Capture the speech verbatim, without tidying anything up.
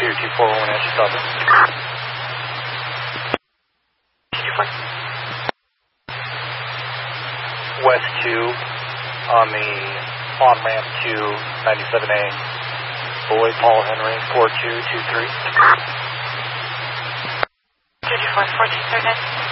two two four one inch, copy. West two on the on-ramp to ninety-seven A. Boyd, Paul Henry, four two two three. two two four, four two, third